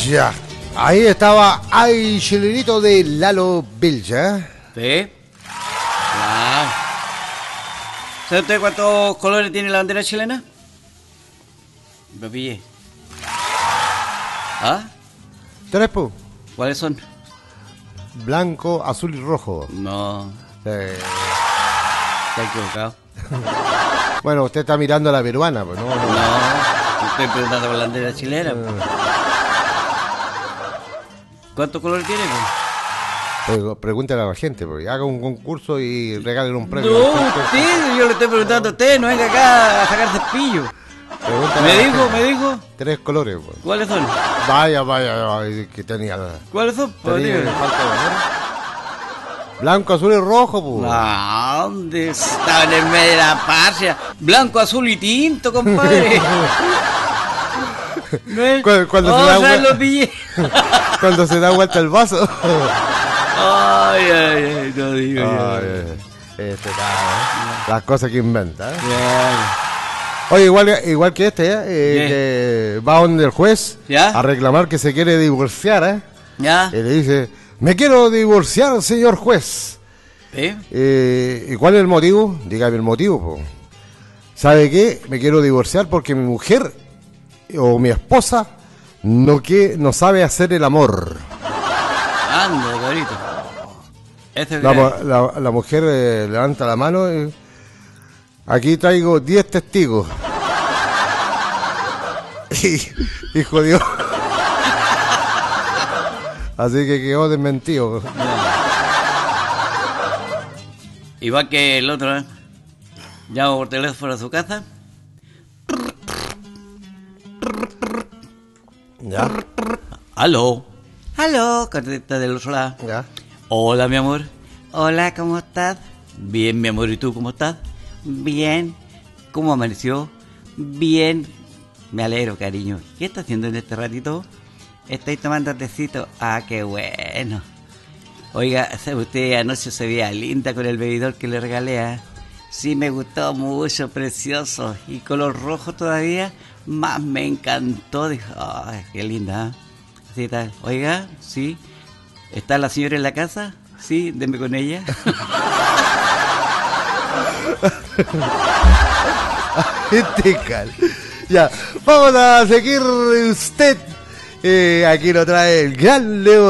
Ya. Ahí estaba Ay Chilenito de Lalo Vilja. ¿Sí? Claro. ¿Sabe usted cuántos colores tiene la bandera chilena? Me pillé. ¿Ah? 3, po. ¿Cuáles son? Blanco, azul y rojo. No, está equivocado. Bueno, usted está mirando a la peruana, pues no. No, estoy preguntando por la bandera chilena. ¿Cuántos colores tiene? Pregúntale a la gente, porque haga un concurso y regalen un premio. No, usted, yo le estoy preguntando a usted, no venga acá a sacar cepillo. Me dijo. 3 colores, pues. ¿Cuáles son? Vaya, que tenía. ¿Cuáles son? Pues, Tenía dígame. falta de amor. Blanco, azul y rojo, pues. Ah, ¿dónde está en el medio de la patria? Blanco, azul y tinto, compadre. No es... Cuando se da vuelta, los billetes. cuando se da vuelta el vaso. Ay, no digo Las cosas que inventa, ¿eh? Bien. Oye, igual que este, que va donde el juez ¿Ya? a reclamar que se quiere divorciar, ¿eh? ¿Ya? Y le dice, me quiero divorciar, señor juez. ¿Sí? ¿Y cuál es el motivo? Dígame el motivo, po. ¿Sabe qué? Me quiero divorciar porque mi mujer o mi esposa no sabe hacer el amor. Anda, cabrito. Este es La mujer levanta la mano y... Aquí traigo 10 testigos. Y jodió. Así que quedó desmentido. igual que el otro, ¿eh? Llamo por teléfono a su casa. Ya. Aló. Aló, contesta del otro lado. Ya. Hola, mi amor. Hola, ¿cómo estás? Bien, mi amor, ¿y tú cómo estás? Bien. ¿Cómo amaneció? Bien. Me alegro, cariño. ¿Qué está haciendo en este ratito? Estoy tomando tecito. Ah, qué bueno. Oiga, ¿sabe usted? Anoche se veía linda con el bebidor que le regalé, ¿eh? Sí, me gustó mucho, precioso. Y color rojo todavía, más me encantó. Dije, ay, qué linda, ¿eh? Así tal. Oiga, sí. ¿Está la señora en la casa? Sí, deme con ella. Ya, vamos a seguir usted. Aquí lo trae el gran Leo.